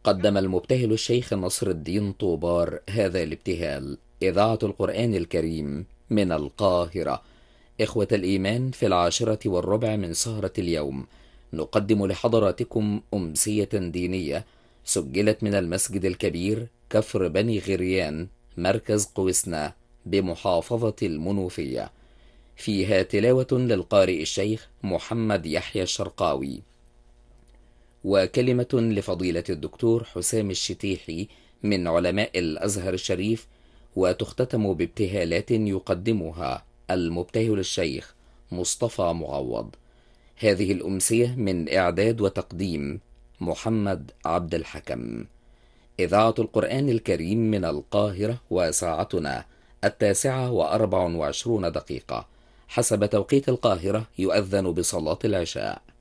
قدم المبتهل الشيخ نصر الدين طوبار هذا الابتهال. إذاعة القرآن الكريم من القاهرة. إخوة الإيمان، في 10:15 من سهرة اليوم نقدم لحضراتكم أمسية دينية سجلت من المسجد الكبير كفر بني غريان، مركز قوسنا، بمحافظة المنوفية. فيها تلاوة للقارئ الشيخ محمد يحيى الشرقاوي، وكلمة لفضيلة الدكتور حسام الشتيحي من علماء الأزهر الشريف، وتختتم بابتهالات يقدمها المبتهل الشيخ مصطفى معوض. هذه الأمسية من إعداد وتقديم محمد عبد الحكم. إذاعة القرآن الكريم من القاهرة، وساعتنا 9:24 حسب توقيت القاهرة. يؤذن بصلاة العشاء.